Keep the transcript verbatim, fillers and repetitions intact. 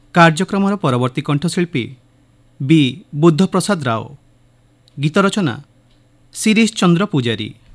କାର୍ଯ୍ୟକ୍ରମର ପରବର୍ତ୍ତୀ କଣ୍ଠଶିଳ୍ପୀ ବି ବୁଦ୍ଧପ୍ରସାଦ ରାଓ। ଗୀତ ରଚନା ଶିରୀଷ ଚନ୍ଦ୍ର ପୂଜାରୀ।